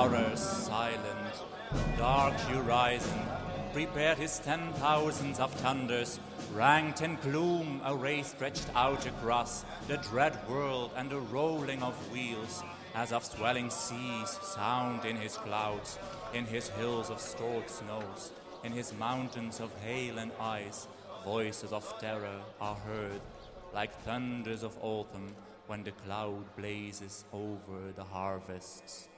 horrors silent, dark horizon, prepared his 10,000s of thunders, ranked in gloom, a ray stretched out across the dread world, and a rolling of wheels, as of swelling seas, sound in his clouds, in his hills of stored snows, in his mountains of hail and ice. Voices of terror are heard, like thunders of autumn, when the cloud blazes over the harvests.